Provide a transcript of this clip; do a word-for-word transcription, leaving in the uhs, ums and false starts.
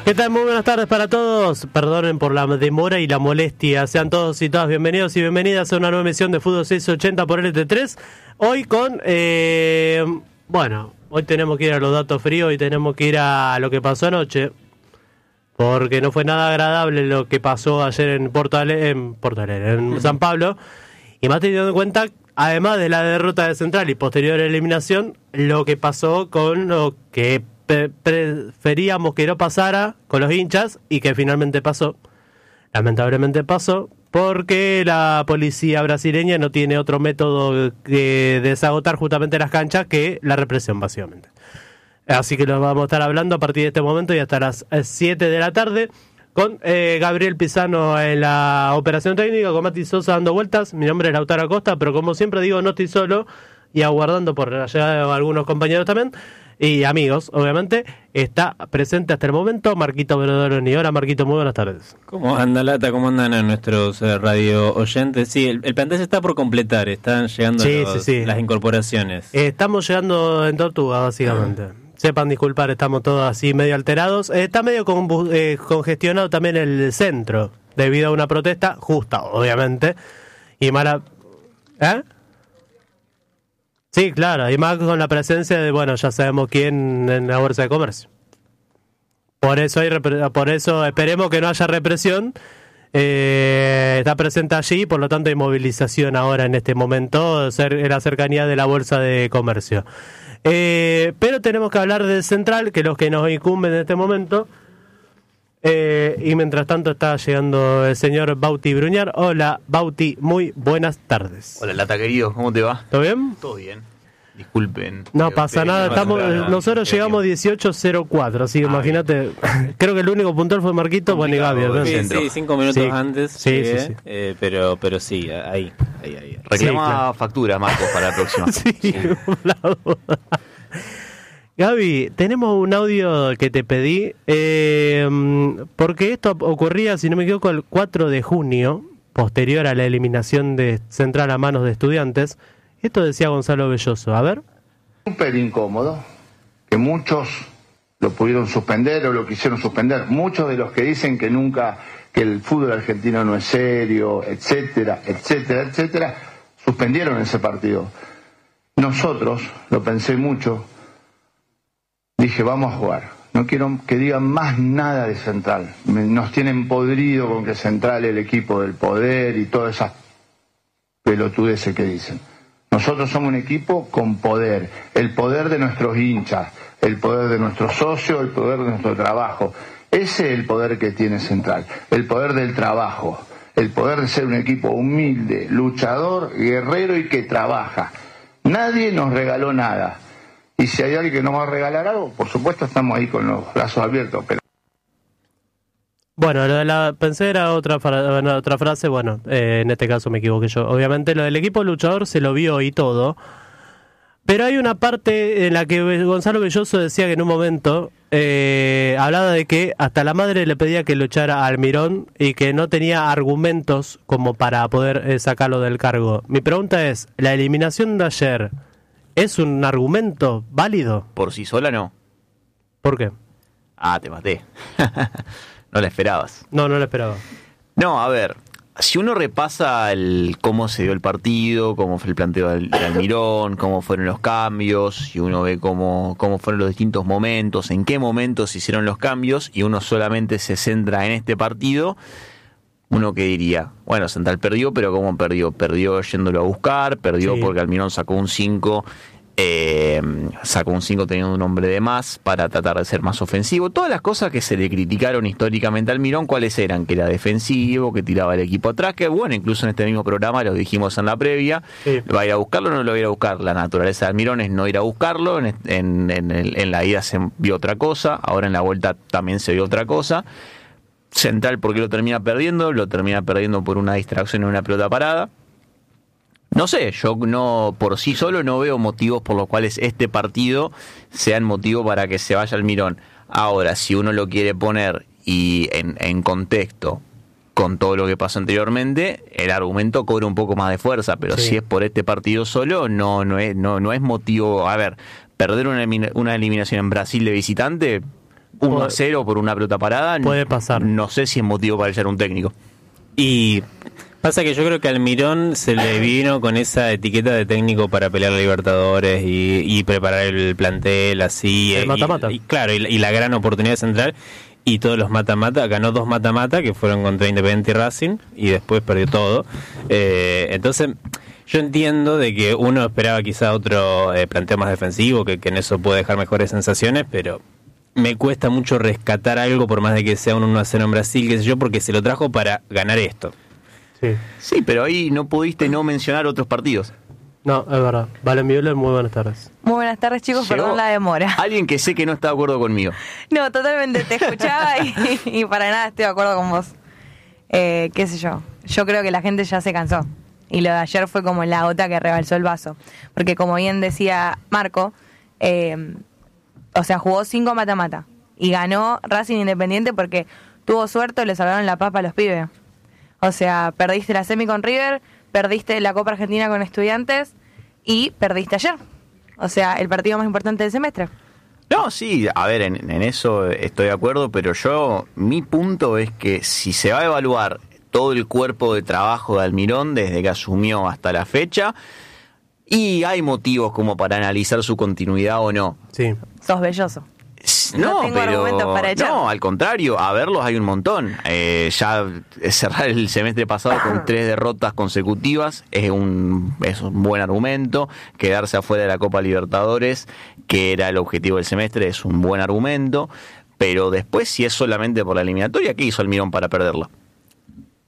¿Qué tal? Muy buenas tardes para todos. Perdonen por la demora y la molestia. Sean todos y todas bienvenidos y bienvenidas a una nueva emisión de Fútbol seiscientos ochenta por L T tres. Hoy con, eh, bueno, hoy tenemos que ir a los datos fríos y tenemos que ir a lo que pasó anoche. Porque no fue nada agradable lo que pasó ayer en Porto Ale- en, Porto Ale- en San Pablo. Y más teniendo en cuenta, además de la derrota de Central y posterior eliminación, lo que pasó con lo que pre- preferíamos que no pasara con los hinchas y que finalmente pasó. Lamentablemente pasó porque la policía brasileña no tiene otro método que desagotar justamente las canchas que la represión, básicamente. Así que los vamos a estar hablando a partir de este momento y hasta las siete de la tarde con eh, Gabriel Pisano en la operación técnica, con Mati Sosa dando vueltas. Mi nombre es Lautaro Acosta, pero como siempre digo, no estoy solo y aguardando por la llegada de algunos compañeros también y amigos, obviamente. Está presente hasta el momento Marquito Brodoloni. Hola Marquito, muy buenas tardes. ¿Cómo anda Lata? ¿Cómo andan a nuestros eh, radio oyentes? Sí, el, el plantel está por completar, están llegando Sí, los, sí, sí. las incorporaciones. Eh, estamos llegando en Tortuga, básicamente. Ah. Sepan disculpar, estamos todos así medio alterados. Eh, está medio con, eh, congestionado también el centro, debido a una protesta justa, obviamente. Y mala... ¿Eh? Sí, claro, y más con la presencia de, bueno, ya sabemos quién en la Bolsa de Comercio. Por eso hay repre- por eso esperemos que no haya represión. Eh, está presente allí, por lo tanto hay movilización ahora en este momento en la cercanía de la Bolsa de Comercio. Eh, pero tenemos que hablar del Central, que es lo que nos incumbe en este momento. Eh, y mientras tanto está llegando el señor Bauti Bruñar. Hola Bauti, muy buenas tardes. Hola Lata querido, ¿cómo te va? ¿Todo bien? Todo bien. Disculpen. No pasa nada, estamos, no, nosotros no, llegamos dieciocho cero cuatro, así que ah, imagínate, creo que el único puntual fue Marquito, bueno y Gaby, ¿verdad? Sí, sí, cinco minutos sí. antes, sí, llegué, sí, sí. Eh, pero, pero sí, ahí, ahí, ahí. Reclama Sí, claro. factura, Marcos, para la próxima. Sí, sí. La duda. Gaby, tenemos un audio que te pedí, eh, porque esto ocurría, si no me equivoco, el cuatro de junio, posterior a la eliminación de Central a manos de Estudiantes. Esto decía Gonzalo Belloso, a ver. Súper incómodo, que muchos lo pudieron suspender o lo quisieron suspender. Muchos de los que dicen que nunca, que el fútbol argentino no es serio, etcétera, etcétera, etcétera, suspendieron ese partido. Nosotros, lo pensé mucho, dije, vamos a jugar. No quiero que digan más nada de Central. Me, nos tienen podrido con que Central es el equipo del poder y todas esas pelotudeces que dicen. Nosotros somos un equipo con poder, el poder de nuestros hinchas, el poder de nuestros socios, el poder de nuestro trabajo. Ese es el poder que tiene Central, el poder del trabajo, el poder de ser un equipo humilde, luchador, guerrero y que trabaja. Nadie nos regaló nada. Y si hay alguien que nos va a regalar algo, por supuesto estamos ahí con los brazos abiertos. Pero... Bueno, lo de la, pensé era otra, fra- otra frase, bueno, eh, en este caso me equivoqué yo. Obviamente lo del equipo luchador se lo vio y todo, pero hay una parte en la que Gonzalo Belloso decía que en un momento eh, hablaba de que hasta la madre le pedía que lo echara a Almirón y que no tenía argumentos como para poder eh, sacarlo del cargo. Mi pregunta es, ¿la eliminación de ayer es un argumento válido? Por sí sola no. ¿Por qué? Ah, te maté. No la esperabas. No, no lo esperaba. No, a ver, si uno repasa el cómo se dio el partido, cómo fue el planteo del, del Almirón, cómo fueron los cambios, si uno ve cómo, cómo fueron los distintos momentos, en qué momentos se hicieron los cambios, y uno solamente se centra en este partido, uno que diría, bueno, Central perdió, pero ¿cómo perdió? Perdió yéndolo a buscar, perdió Sí. porque Almirón sacó un cinco, eh, sacó un cinco teniendo un hombre de más para tratar de ser más ofensivo. Todas las cosas que se le criticaron históricamente al Almirón, ¿cuáles eran? Que era defensivo, que tiraba el equipo atrás, que bueno, incluso en este mismo programa lo dijimos en la previa, Sí. ¿va a ir a buscarlo o no lo va a ir a buscar? La naturaleza de Almirón es no ir a buscarlo, en, en, en, el, en la ida se vio otra cosa, ahora en la vuelta también se vio otra cosa. Central, porque lo termina perdiendo, lo termina perdiendo por una distracción en una pelota parada. No sé, yo no por sí solo no veo motivos por los cuales este partido sea el motivo para que se vaya Almirón. Ahora, si uno lo quiere poner y en, en contexto con todo lo que pasó anteriormente, el argumento cobra un poco más de fuerza, pero Sí. si es por este partido solo, no, no es, no, no es motivo. A ver, perder una, elimina- una eliminación en Brasil de visitante, uno a cero por una pelota parada. Puede pasar. No sé si es motivo para echar un técnico. Y pasa que yo creo que Almirón se le vino con esa etiqueta de técnico para pelear a Libertadores y, y preparar el plantel así. El y, mata-mata. Y, claro, y, y la gran oportunidad central. Y todos los mata-mata, ganó dos mata-mata que fueron contra Independiente y Racing y después perdió todo. Eh, entonces, yo entiendo de que uno esperaba quizá otro eh, planteo más defensivo, que, que en eso puede dejar mejores sensaciones, pero me cuesta mucho rescatar algo por más de que sea un uno a cero en Brasil, qué sé yo, porque se lo trajo para ganar esto. Sí. Sí, pero ahí no pudiste no mencionar otros partidos. No, es verdad. Valen Müller, muy buenas tardes. Muy buenas tardes, chicos, Llegó perdón la demora. Alguien que sé que no está de acuerdo conmigo. No, totalmente te escuchaba y, y para nada estoy de acuerdo con vos. Eh, qué sé yo, yo creo que la gente ya se cansó. Y lo de ayer fue como la gota que rebalsó el vaso. Porque como bien decía Marco, eh, o sea, jugó cinco mata-mata. Y ganó Racing Independiente porque tuvo suerte y le salvaron la papa a los pibes. O sea, perdiste la semi con River, perdiste la Copa Argentina con Estudiantes y perdiste ayer. O sea, el partido más importante del semestre. No, sí, a ver, en, en eso estoy de acuerdo, pero yo, mi punto es que si se va a evaluar todo el cuerpo de trabajo de Almirón desde que asumió hasta la fecha, y hay motivos como para analizar su continuidad o no. Sí. Sos belloso. No, No tengo pero argumentos para echar. no, al contrario, a verlos hay un montón. Eh, ya cerrar el semestre pasado con tres derrotas consecutivas es un, es un buen argumento. Quedarse afuera de la Copa Libertadores, que era el objetivo del semestre, es un buen argumento. Pero después, si es solamente por la eliminatoria, ¿qué hizo Almirón para perderla?